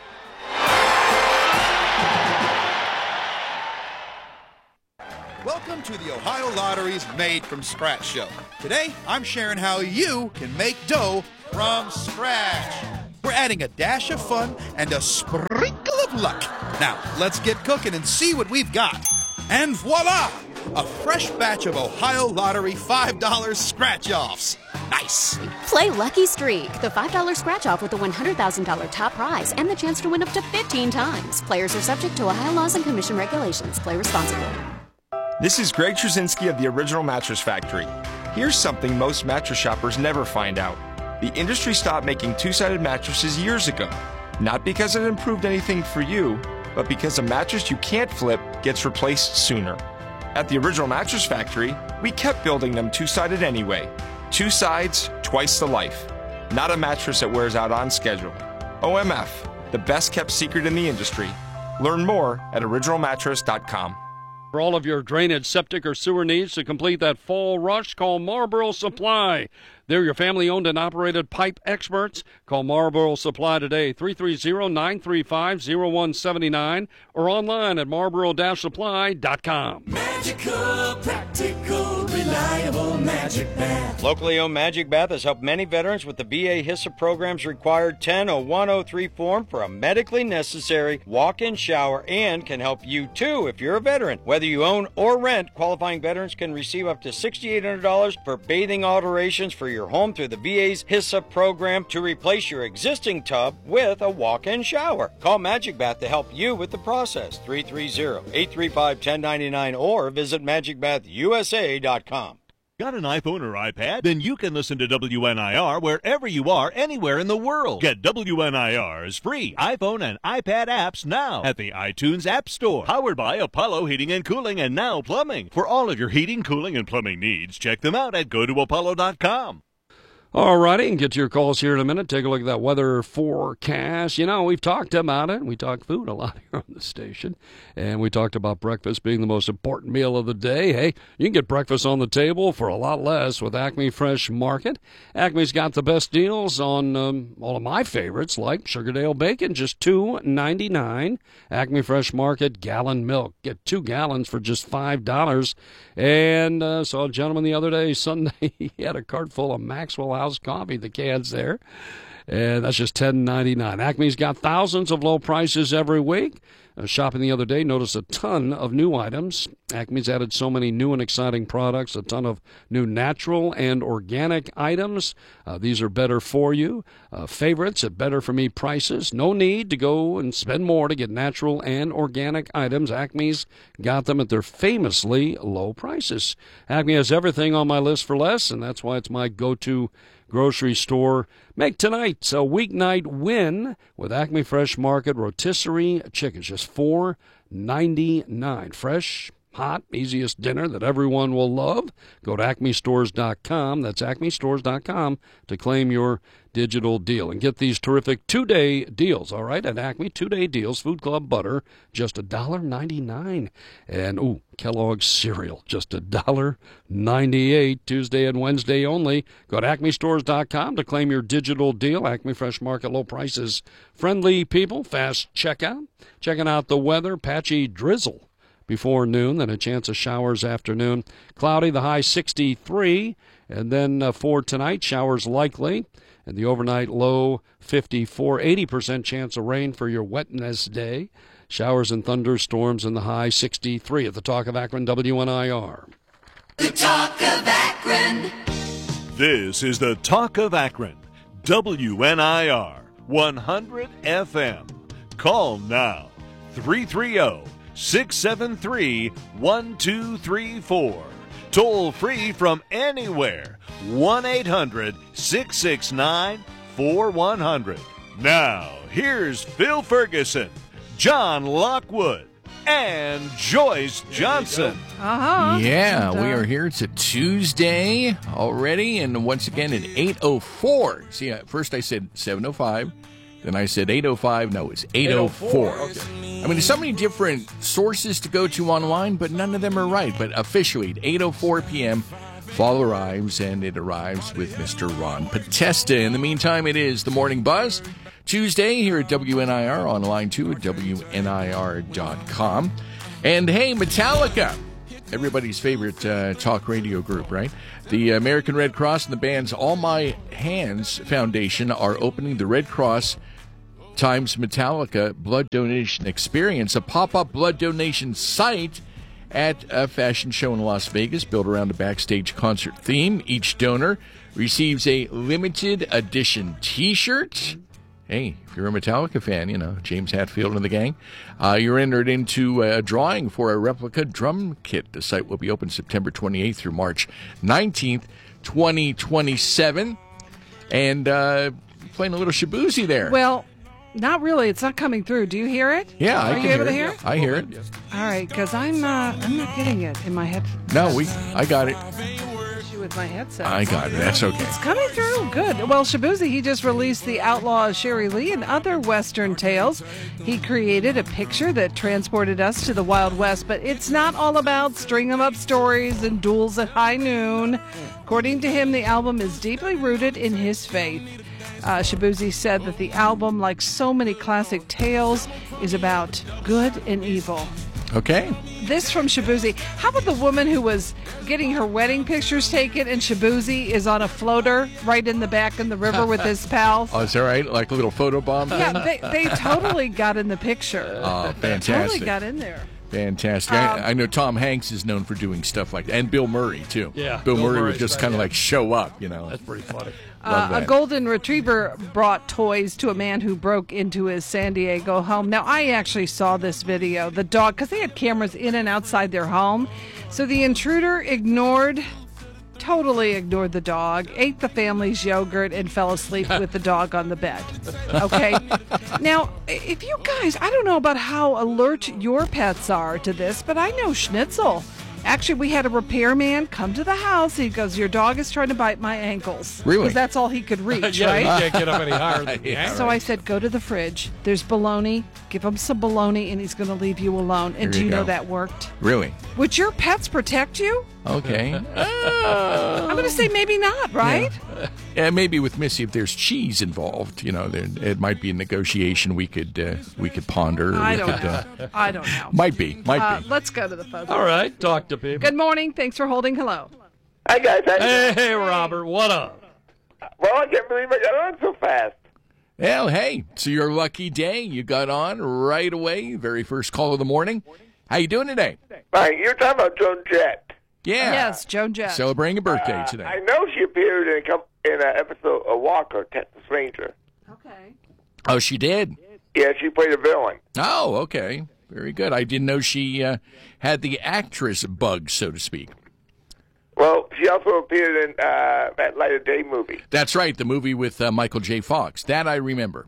Welcome to the Ohio Lottery's Made from Scratch show. Today, I'm sharing how you can make dough from scratch. We're adding a dash of fun and a sprinkle of luck. Now, let's get cooking and see what we've got. And voila! A fresh batch of Ohio Lottery $5 scratch-offs. Nice. Play Lucky Streak, the $5 scratch-off with a $100,000 top prize and the chance to win up to 15 times. Players are subject to Ohio laws and commission regulations. Play responsibly. This is Greg Trzynski of the Original Mattress Factory. Here's something most mattress shoppers never find out. The industry stopped making two-sided mattresses years ago. Not because it improved anything for you, but because a mattress you can't flip gets replaced sooner. At the Original Mattress Factory, we kept building them two-sided anyway. 2 sides, twice the life. Not a mattress that wears out on schedule. OMF, the best-kept secret in the industry. Learn more at originalmattress.com. For all of your drainage, septic, or sewer needs to complete that fall rush, call Marlboro Supply. They're your family-owned and operated pipe experts. Call Marlboro Supply today, 330-935-0179, or online at marlboro-supply.com. Magical, practical, reliable Magic Bath. Locally owned Magic Bath has helped many veterans with the VA HISA program's required 10-0103 form for a medically necessary walk-in shower, and can help you too if you're a veteran. Whether you own or rent, qualifying veterans can receive up to $6,800 for bathing alterations for your home through the VA's HISA program to replace your existing tub with a walk-in shower. Call Magic Bath to help you with the process. 330-835-1099 or visit magicbathusa.com. Got an iPhone or iPad? Then you can listen to WNIR wherever you are, anywhere in the world. Get WNIR's free iPhone and iPad apps now at the iTunes App Store. Powered by Apollo Heating and Cooling and Now Plumbing. For all of your heating, cooling, and plumbing needs, check them out at gotoapollo.com. All righty, and get to your calls here in a minute. Take a look at that weather forecast. You know, we've talked about it. We talk food a lot here on the station. And we talked about breakfast being the most important meal of the day. Hey, you can get breakfast on the table for a lot less with Acme Fresh Market. Acme's got the best deals on all of my favorites, like Sugardale Bacon, just $2.99. Acme Fresh Market gallon milk. Get 2 gallons for just $5. And saw a gentleman the other day, Sunday, he had a cart full of Maxwell House coffee, the cans there. And that's just $10.99. Acme's got thousands of low prices every week. Shopping the other day, noticed a ton of new items. Acme's added so many new and exciting products, a ton of new natural and organic items. These are better for you. Favorites at Better For Me prices. No need to go and spend more to get natural and organic items. Acme's got them at their famously low prices. Acme has everything on my list for less, and that's why it's my go-to grocery store. Make tonight a weeknight win with Acme Fresh Market rotisserie chicken. Just $4.99. Fresh, hot, easiest dinner that everyone will love. Go to acmestores.com. That's acmestores.com to claim your digital deal and get these terrific 2-day deals, all right, at Acme. 2-day deals. Food Club butter, just $1.99. And, Kellogg's cereal, just $1.98. Tuesday and Wednesday only. Go to acmestores.com to claim your digital deal. Acme Fresh Market, low prices. Friendly people, fast checkout. Checking out the weather, patchy drizzle before noon, then a chance of showers afternoon. Cloudy, the high 63. And then for tonight, showers likely. And the overnight low 54, 80% chance of rain for your wetness day. Showers and thunderstorms in the high 63 at the Talk of Akron WNIR. The Talk of Akron. This is the Talk of Akron, WNIR 100 FM. Call now, 330-673-1234. Toll free from anywhere, 1-800-669-4100. Now, here's Phil Ferguson, John Lockwood, and Joyce Johnson. Yeah, we are here. It's a Tuesday already, and once again at 8:04. See, first I said 7:05, then I said 8:05. No, it's 8:04. Okay. I mean, there's so many different sources to go to online, but none of them are right. But officially, at 8:04 p.m., fall arrives, and it arrives with Mr. Ron Podesta. In the meantime, it is the Morning Buzz, Tuesday here at WNIR, online too at WNIR.com. And hey, Metallica, everybody's favorite talk radio group, right? The American Red Cross and the band's All My Hands Foundation are opening the Red Cross times Metallica Blood Donation Experience, a pop-up blood donation site at a fashion show in Las Vegas built around a backstage concert theme. Each donor receives a limited edition T-shirt. Hey, if you're a Metallica fan, you know, James Hetfield and the gang, you're entered into a drawing for a replica drum kit. The site will be open September 28th through March 19th, 2027. And playing a little Shabuzi there. Well, not really. It's not coming through. Do you hear it? Yeah, Are I can you able to hear hear it. I hear it. All right, because I'm not getting it in my head. No, I got it. Issue with my headset. I got it. That's okay. It's coming through. Good. Well, Shabuzi, he just released The Outlaw Sherry Lee and Other Western Tales. He created a picture that transported us to the Wild West, but it's not all about string-em-up stories and duels at high noon. According to him, the album is deeply rooted in his faith. Shabuzi said that the album, like so many classic tales, is about good and evil. Okay. This from Shabuzi. How about the woman who was getting her wedding pictures taken and Shabuzi is on a floater right in the back in the river with his pals? Oh, is that right? Like a little photo bomb thing? Yeah, they totally got in the picture. Oh, fantastic. Totally got in there. Fantastic. I know Tom Hanks is known for doing stuff like that. And Bill Murray, too. Yeah. Bill Murray would Murray's just right, kind of yeah. like show up, you know. That's pretty funny. A golden retriever brought toys to a man who broke into his San Diego home. Now, I actually saw this video. The dog, because they had cameras in and outside their home. So the intruder totally ignored the dog, ate the family's yogurt, and fell asleep with the dog on the bed. Okay? Now, if you guys, I don't know about how alert your pets are to this, but I know Schnitzel. Actually, we had a repairman come to the house. He goes, your dog is trying to bite my ankles. Really? Because that's all he could reach, Yeah, right? you can't get up any higher than that. So I said, go to the fridge. There's bologna. Give him some bologna, and he's going to leave you alone. And There do you you know go. that worked? Really? Would your pets protect you? Okay. I'm going to say maybe not, right? Yeah, maybe with Missy, if there's cheese involved, you know, then it might be a negotiation we could ponder. Or I we don't could, know. I don't know. Might be. Let's go to the phone. All right, talk to people. Good morning. Thanks for holding. Hello. Hi, guys. Hey, Robert, what up? Well, I can't believe I got on so fast. Well, hey, it's your lucky day. You got on right away. Very first call of the morning. How you doing today? Fine. You're talking about Joan Jett. Yeah. Yes, Joan Jett. Celebrating a birthday today. I know she appeared in an episode of Walker, Texas Ranger. Okay. Oh, she did? Yeah, she played a villain. Oh, okay. Very good. I didn't know she had the actress bug, so to speak. Well, she also appeared in that Light of Day movie. That's right, the movie with Michael J. Fox. That I remember.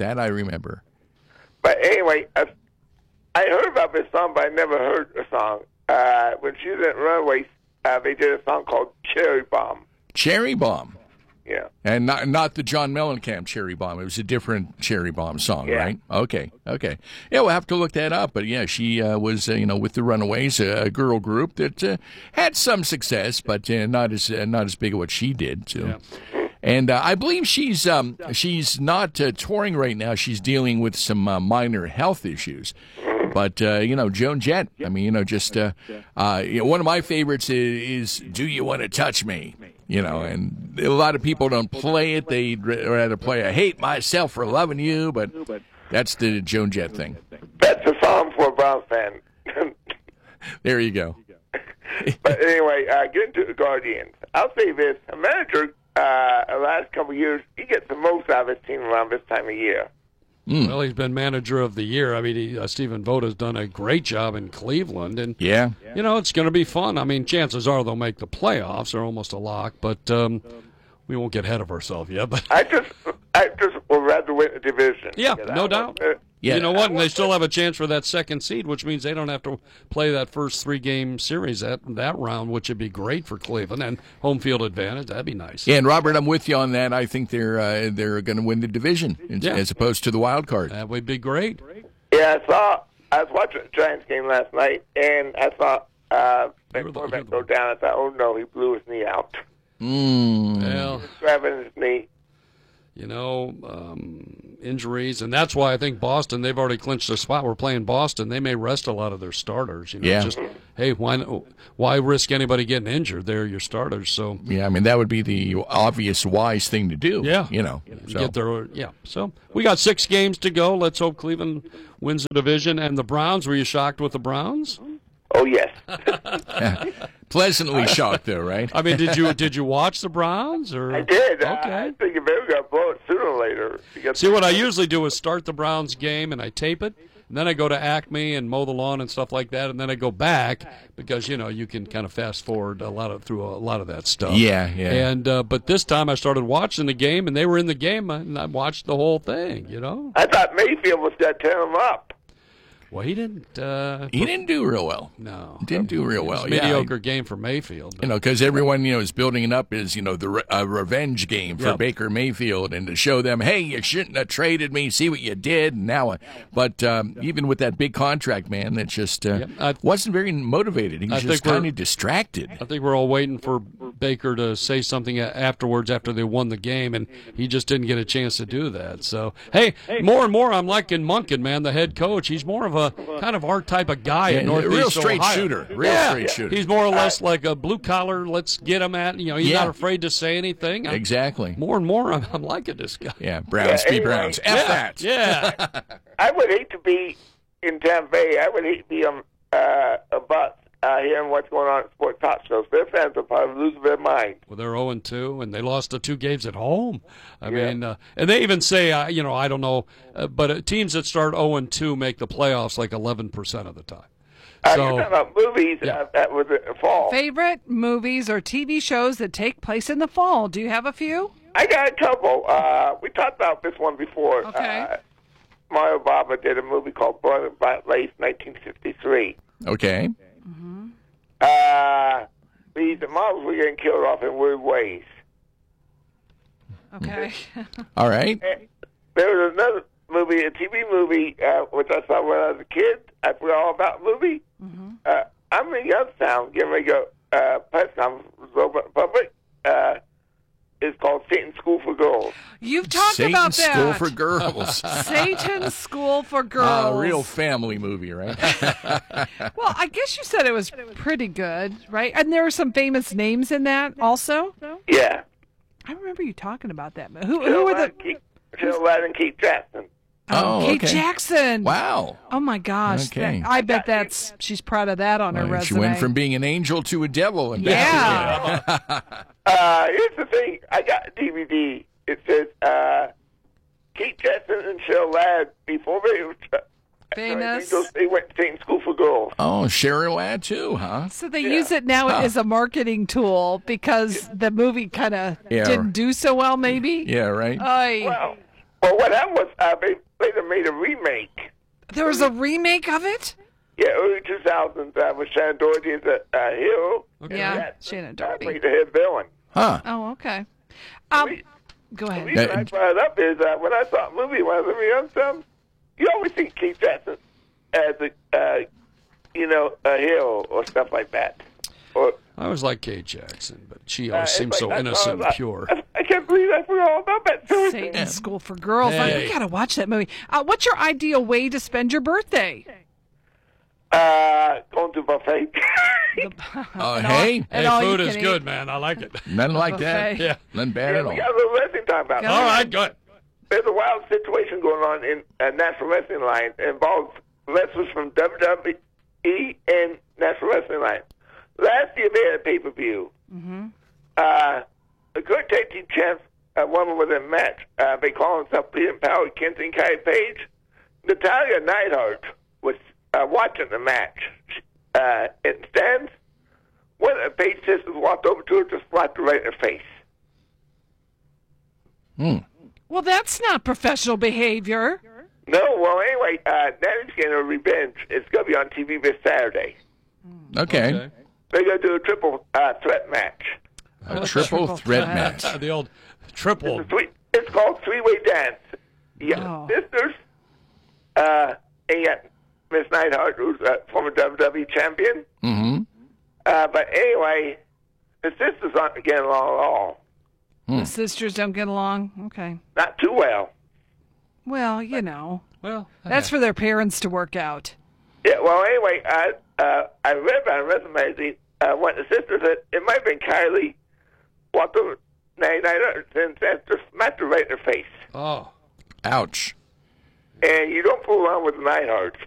But anyway, I heard about this song, but I never heard the song. When she was at Runaways, they did a song called Cherry Bomb. Cherry Bomb. Yeah. And not the John Mellencamp Cherry Bomb. It was a different Cherry Bomb song, Yeah. right? Okay. Yeah, we'll have to look that up. But yeah, she was, with the Runaways, a girl group that had some success, but not as big as what she did. So. Yeah. And I believe she's not touring right now. She's dealing with some minor health issues. But, Joan Jett, I mean, one of my favorites is Do You Want to Touch Me? And a lot of people don't play it. They'd rather play I Hate Myself for Loving You, but that's the Joan Jett thing. That's a song for a Browns fan. There you go. But anyway, getting to the Guardians, I'll say this. A manager, the last couple of years, he gets the most out of his team around this time of year. Well, he's been manager of the year. I mean, Stephen Voda's done a great job in Cleveland, and yeah, it's going to be fun. I mean, chances are they'll make the playoffs; they're almost a lock. But we won't get ahead of ourselves yet. But I just would rather win the division. Yeah, no doubt. Yeah. You know what? And they still have a chance for that second seed, which means they don't have to play that first 3-game series that round, which would be great for Cleveland and home field advantage. That'd be nice. Yeah, and Robert, I'm with you on that. I think they're going to win the division as opposed to the wild card. That would be great. Yeah, I was watching the Giants game last night, and I saw the quarterback go down. I thought, oh no, he blew his knee out. Well, He was grabbing his knee. You know, injuries, and that's why I think Boston, they've already clinched their spot. We're playing Boston. They may rest a lot of their starters. You know, Yeah. just, hey, why risk anybody getting injured? They're your starters. So Yeah, I mean, that would be the obvious wise thing to do. Yeah. You know. So. get their So we got 6 games to go. Let's hope Cleveland wins the division. And the Browns, were you shocked with the Browns? Oh, yes. Pleasantly shocked, though, right? I mean, did you watch the Browns? Or I did. Okay. I think they were going to blow it sooner or later. See, what I usually do is start the Browns game and I tape it, and then I go to Acme and mow the lawn and stuff like that, and then I go back because you can kind of fast forward through a lot of that stuff. Yeah. And but this time I started watching the game, and they were in the game, and I watched the whole thing. You know. I thought Mayfield was going to tear him up. Well, he didn't. He didn't do real well. No, didn't do real well. It was a mediocre game for Mayfield. You know, because everyone is building it up as the revenge game for Yep. Baker Mayfield, and to show them, hey, you shouldn't have traded me. See what you did. And now, but even with that big contract, man, that just wasn't very motivated. He was just kind of distracted. I think we're all waiting for Baker to say something afterwards after they won the game, and he just didn't get a chance to do that. So, hey, more and more I'm liking Monken, man, the head coach. He's more of a kind of our type of guy in Northeast real straight Ohio. shooter. Straight shooter. He's more or less like a blue collar. Let's get him at. He's not afraid to say anything. Exactly. More and more, I'm liking this guy. Yeah, Browns be Browns. F that. Yeah. I would hate to be in Tampa Bay. I would hate to be a bus hearing what's going on at sports talk shows. Their fans will probably lose their mind. Well, they're 0-2, and they lost the 2 games at home. I mean, and they even say, I don't know, but teams that start 0-2 make the playoffs like 11% of the time. You're talking about movies that was in the fall. Favorite movies or TV shows that take place in the fall? Do you have a few? I got a couple. We talked about this one before. Okay. Mario Bava did a movie called Born by Lace, 1953. Okay. The models were getting killed off in weird ways. Okay. All right. There was another movie, a TV movie, which I saw when I was a kid. I forgot all about the movie. I'm in Youngstown, getting ready to go press conference over in public. It's called Satan's School for Girls. You've talked Satan's about that. School for Girls. Satan's School for Girls. A real family movie, right? Well, I guess you said it was pretty good, right? And there were some famous names in that also? Yeah. I remember you talking about that. Who were the... Phil Ladd and Keith Jackson. Kate Jackson. Wow. Oh, my gosh. Okay. I bet she's proud of that on her resume. She went from being an angel to a devil. And Yeah. Here's the thing. I got a DVD. It says Keith Jackson and Cheryl Ladd, before they were famous, they went to Satan's School for Girls. Oh, Cheryl Ladd too, huh? So they use it now as a marketing tool because the movie kind of didn't do so well, maybe? Yeah, right. Well, what happened was they later made a remake. There was a remake of it? Yeah, early 2000s with Shannon Doherty as a hero. Okay. Yeah, Shannon Doherty. Played the head villain. Huh. Oh, okay. Go ahead. The reason I brought it up is when I saw a movie when I was in Youngstown, you always think Keith Jackson as a hero or stuff like that. I always like Kate Jackson, but she always seems so innocent and pure. I can't believe I forgot all about that. Satan's School for Girls. Hey. We got to watch that movie. What's your ideal way to spend your birthday? Going to a buffet. Hey, food is good, man. I like it. Nothing like that. Buffet. Yeah, nothing bad at all. We got a little wrestling time about. All right, good. There's a wild situation going on in National Wrestling Alliance. It involves wrestlers from WWE and National Wrestling Alliance. Last year they had a pay-per-view. The current tag team champs, one was in a match. They call themselves Freedom Power, Kent and Kai Page. Natalia Neidhart was watching the match. It stands. One of the Page sisters walked over to her, just slapped her right in her face. Well, that's not professional behavior. No, well, anyway, Natty's getting a revenge. It's going to be on TV this Saturday. Okay. They're going to do a triple threat match. A triple threat match. The old triple. It's called three-way dance. You got sisters, and you got Miss Neidhart, who's a former WWE champion. Mm-hmm. But anyway, the sisters aren't getting along at all. The sisters don't get along? Okay. Not too well. Well, you know. Well, that's for their parents to work out. Yeah, well, anyway, I read on Wrestling Magazine what the sister said. It might have been Kylie walked over Neidhart and smacked her right in her face. Oh. Ouch. And you don't fool around with Neidhart.